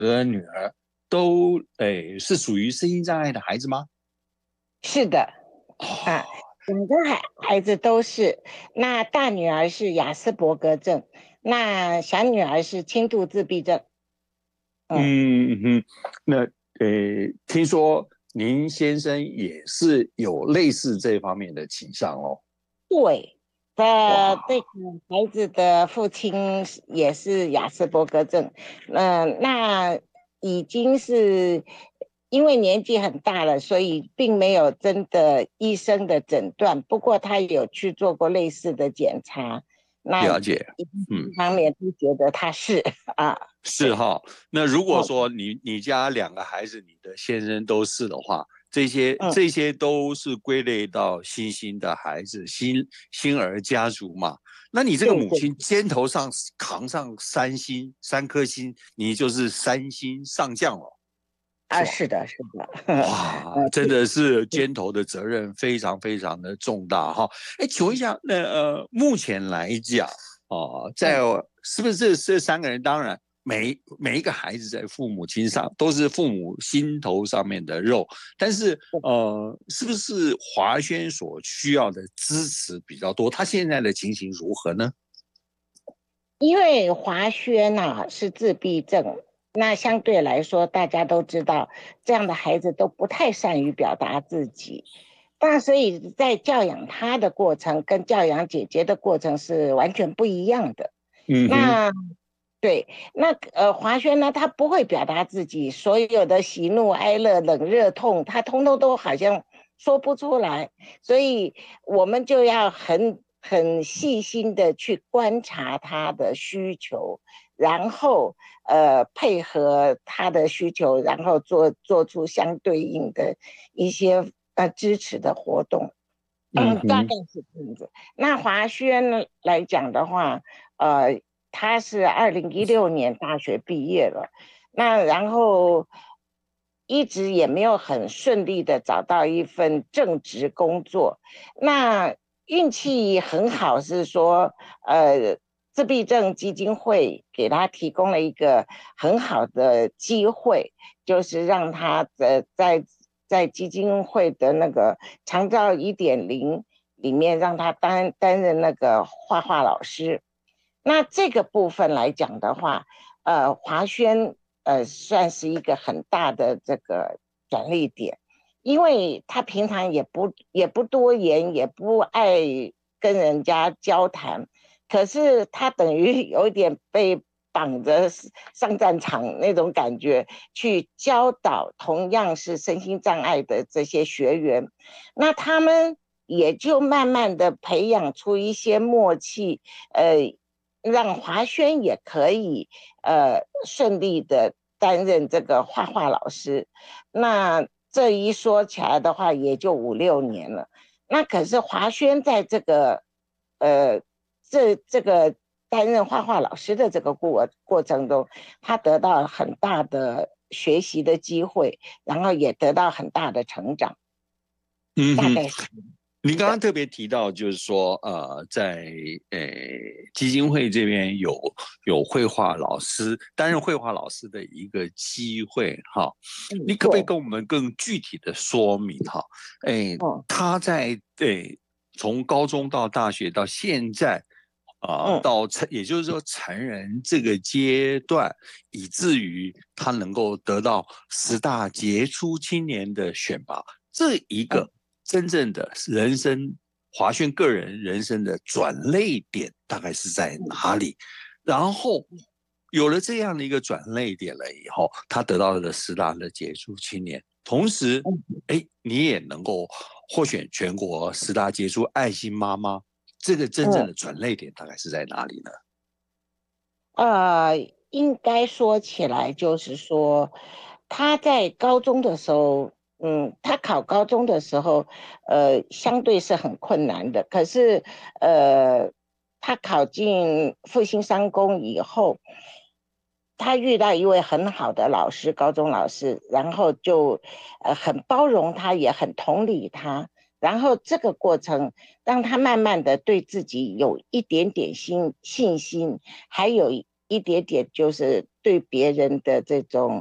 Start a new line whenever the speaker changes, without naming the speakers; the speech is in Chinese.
和女儿都是属于身心障碍的孩子吗？
是的。啊，
哦，
两个孩子都是。那大女儿是雅斯伯格症，那小女儿是轻度自闭症。嗯，
嗯哼，那听说您先生也是有类似这方面的倾向哦。
对。这
哇，
个孩子的父亲也是雅斯伯格症。那已经是因为年纪很大了，所以并没有真的医生的诊断。不过他有去做过类似的检查，那
了解，嗯。
一方面都觉得他是啊。对。
是哈，那如果
嗯
说你家两个孩子，你的先生都是的话，这些
嗯。
这些都是归类到新兴的孩子，新儿家族嘛。那你这个
对对。
母亲肩头上扛上三颗星，你就是三星上将了，是
啊，
吗？
是的，是的。
哇，真的是肩头的责任非常非常的重大哈。哎，请问一下，那目前来讲，哦，
嗯。
是不是这三个人，当然每一个孩子在父母亲上都是父母心头上面的肉，但是是不是华轩所需要的支持比较多？他现在的情形如何呢？
因为华轩呐、是自闭症，那相对来说，大家都知道，这样的孩子都不太善于表达自己。那所以在教养他的过程跟教养姐姐的过程是完全不一样的。
嗯哼，
那对。那华轩呢，他不会表达自己所有的喜怒哀乐、冷热痛，他通通都好像说不出来。所以我们就要很细心的去观察他的需求，然后配合他的需求，然后做出相对应的一些支持的活动。大概
嗯哼，
是这样子。那华轩呢来讲的话，他是2016年大学毕业了，那然后一直也没有很顺利的找到一份正职工作。那运气很好，是说自闭症基金会给他提供了一个很好的机会，就是让他在基金会的那个长照1.0里面，让他担任那个画画老师。那这个部分来讲的话，华轩算是一个很大的这个转捩点，因为他平常也不多言，也不爱跟人家交谈，可是他等于有一点被绑着上战场那种感觉，去教导同样是身心障碍的这些学员，那他们也就慢慢的培养出一些默契。让华轩也可以顺利的担任这个画画老师。那这一说起来的话，也就5、6年了。那可是华轩在呃这个担任画画老师的这个过程中，他得到很大的学习的机会，然后也得到很大的成长。
嗯哼。
大概是
您刚刚
的。
特别提到，就是说，在呃基金会这边有绘画老师担任绘画老师的一个机会哈，你可不可以
对。
跟我们更具体的说明哈？
嗯
他在从高中到大学到现在
嗯
也就是说成人这个阶段，以至于他能够得到10大杰出青年的选拔，这一
嗯。
个真正的人生华轩个人人生的转捩点大概是在哪里？然后有了这样的一个转捩点了以后，他得到了10大的杰出青年，同时，
嗯。
哎，你也能够获选全国10大杰出爱心妈妈。这个真正
嗯。
的转捩点大概是在哪里呢？
应该说起来，就是说，他在高中的时候，他考高中的时候，相对是很困难的。可是，呃，他考进复兴商工以后，他遇到一位很好的老师，高中老师，然后就很包容他，也很同理他。然后这个过程让他慢慢的对自己有一点点信心，还有一点点就是对别人的这种